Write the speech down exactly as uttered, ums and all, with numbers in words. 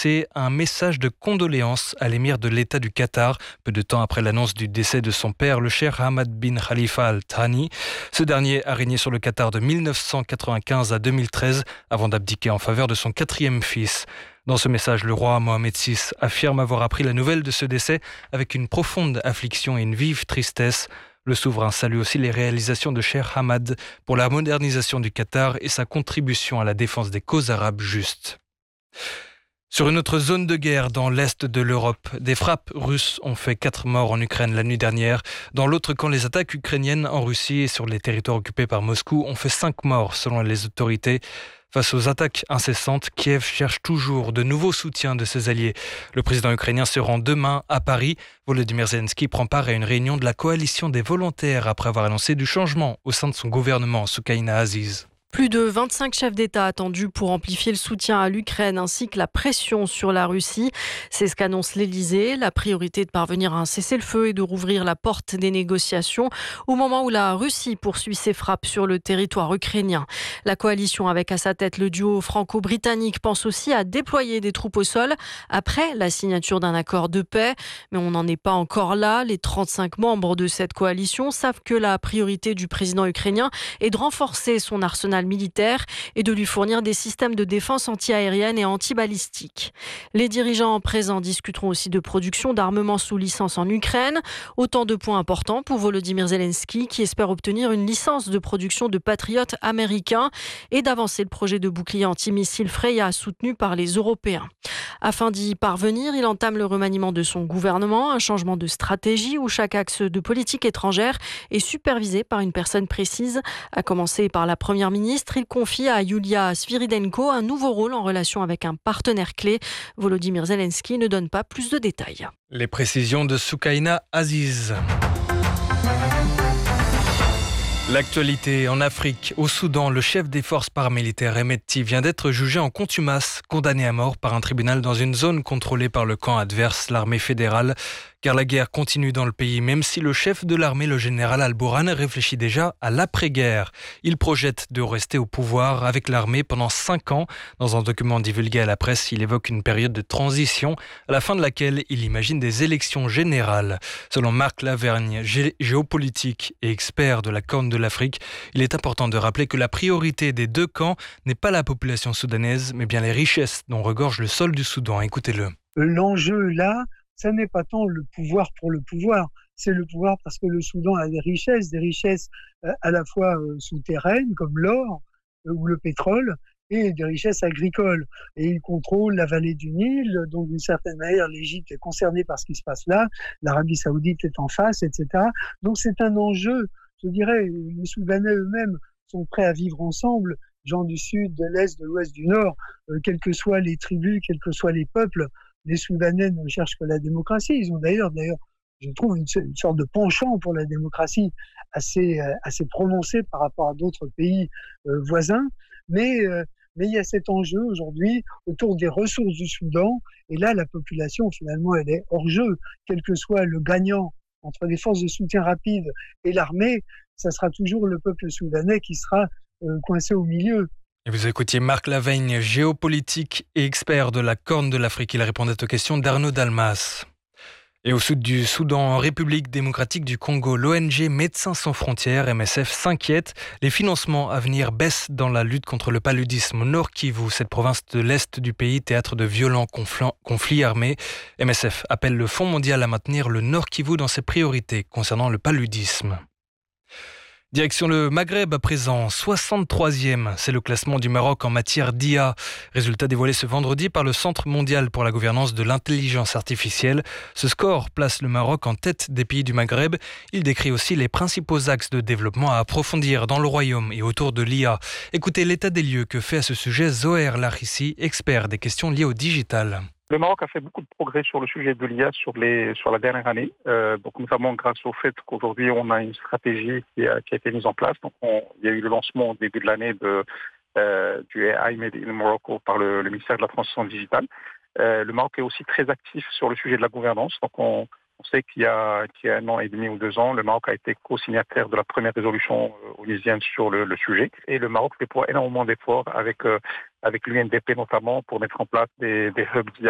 lancé un message de condoléances à l'émir de l'État du Qatar, peu de temps après l'annonce du décès de son père, le cheikh Hamad bin Khalifa Al Thani. Ce dernier a régné sur le Qatar de mille neuf cent quatre-vingt-quinze à deux mille treize, avant d'abdiquer en faveur de son quatrième fils. Dans ce message, le roi Mohamed six affirme avoir appris la nouvelle de ce décès avec une profonde affliction et une vive tristesse. Le souverain salue aussi les réalisations de Cheikh Hamad pour la modernisation du Qatar et sa contribution à la défense des causes arabes justes. Sur une autre zone de guerre dans l'est de l'Europe, des frappes russes ont fait quatre morts en Ukraine la nuit dernière. Dans l'autre camp, les attaques ukrainiennes en Russie et sur les territoires occupés par Moscou ont fait cinq morts selon les autorités. Face aux attaques incessantes, Kiev cherche toujours de nouveaux soutiens de ses alliés. Le président ukrainien se rend demain à Paris. Volodymyr Zelensky prend part à une réunion de la coalition des volontaires après avoir annoncé du changement au sein de son gouvernement, Soukaina Aziz. Plus de vingt-cinq chefs d'État attendus pour amplifier le soutien à l'Ukraine ainsi que la pression sur la Russie. C'est ce qu'annonce l'Élysée. La priorité de parvenir à un cessez-le-feu et de rouvrir la porte des négociations au moment où la Russie poursuit ses frappes sur le territoire ukrainien. La coalition avec à sa tête le duo franco-britannique pense aussi à déployer des troupes au sol après la signature d'un accord de paix. Mais on n'en est pas encore là. Les trente-cinq membres de cette coalition savent que la priorité du président ukrainien est de renforcer son arsenal militaire et de lui fournir des systèmes de défense anti-aérienne et anti-balistique. Les dirigeants présents discuteront aussi de production d'armements sous licence en Ukraine. Autant de points importants pour Volodymyr Zelensky qui espère obtenir une licence de production de patriotes américains et d'avancer le projet de bouclier antimissile Freya soutenu par les Européens. Afin d'y parvenir, il entame le remaniement de son gouvernement, un changement de stratégie où chaque axe de politique étrangère est supervisé par une personne précise, à commencer par la première ministre. Il confie à Yulia Sviridenko un nouveau rôle en relation avec un partenaire clé. Volodymyr Zelensky ne donne pas plus de détails. Les précisions de Soukaina Aziz. L'actualité en Afrique, au Soudan, le chef des forces paramilitaires Hemedti vient d'être jugé en contumace, condamné à mort par un tribunal dans une zone contrôlée par le camp adverse, l'armée fédérale. Car la guerre continue dans le pays, même si le chef de l'armée, le général Al-Bourhan, réfléchit déjà à l'après-guerre. Il projette de rester au pouvoir avec l'armée pendant cinq ans. Dans un document divulgué à la presse, il évoque une période de transition, à la fin de laquelle il imagine des élections générales. Selon Marc Lavergne, gé- géopolitique et expert de la Corne de l'Afrique, il est important de rappeler que la priorité des deux camps n'est pas la population soudanaise, mais bien les richesses dont regorge le sol du Soudan. Écoutez-le. L'enjeu là, ça n'est pas tant le pouvoir pour le pouvoir, c'est le pouvoir parce que le Soudan a des richesses, des richesses euh, à la fois euh, souterraines comme l'or euh, ou le pétrole et des richesses agricoles. Et il contrôle la vallée du Nil, donc d'une certaine manière l'Égypte est concernée par ce qui se passe là, l'Arabie Saoudite est en face, et cetera. Donc c'est un enjeu, je dirais, les Soudanais eux-mêmes sont prêts à vivre ensemble, gens du sud, de l'est, de l'ouest, du nord, euh, quelles que soient les tribus, quels que soient les peuples. Les Soudanais ne cherchent que la démocratie. Ils ont d'ailleurs, d'ailleurs je trouve, une, une sorte de penchant pour la démocratie assez, euh, assez prononcé par rapport à d'autres pays euh, voisins. Mais, euh, mais il y a cet enjeu aujourd'hui autour des ressources du Soudan. Et là, la population, finalement, elle est hors jeu. Quel que soit le gagnant entre les forces de soutien rapide et l'armée, ça sera toujours le peuple soudanais qui sera euh, coincé au milieu. Et vous écoutiez Marc Lavergne, géopolitique et expert de la Corne de l'Afrique. Il répondait aux questions d'Arnaud Dalmas. Et au sud du Soudan, en République démocratique du Congo, l'O N G Médecins sans frontières, M S F, s'inquiète. Les financements à venir baissent dans la lutte contre le paludisme au Nord Kivu, cette province de l'Est du pays, théâtre de violents conflits armés. M S F appelle le Fonds mondial à maintenir le Nord Kivu dans ses priorités concernant le paludisme. Direction le Maghreb à présent, soixante-troisième, c'est le classement du Maroc en matière d'I A. Résultat dévoilé ce vendredi par le Centre mondial pour la gouvernance de l'intelligence artificielle. Ce score place le Maroc en tête des pays du Maghreb. Il décrit aussi les principaux axes de développement à approfondir dans le royaume et autour de l'I A. Écoutez l'état des lieux que fait à ce sujet Zoher Larissi, expert des questions liées au digital. Le Maroc a fait beaucoup de progrès sur le sujet de l'I A sur, les, sur la dernière année, euh, donc notamment grâce au fait qu'aujourd'hui on a une stratégie qui a, qui a été mise en place. Donc on, il y a eu le lancement au début de l'année de, euh, du A I Made in Morocco par le, le ministère de la Transition digitale. Euh, le Maroc est aussi très actif sur le sujet de la gouvernance. Donc on, on sait qu'il y, a, qu'il y a un an et demi ou deux ans, le Maroc a été co-signataire de la première résolution euh, onusienne sur le, le sujet. Et le Maroc déploie énormément d'efforts avec, euh, avec l'U N D P notamment pour mettre en place des, des hubs d'I A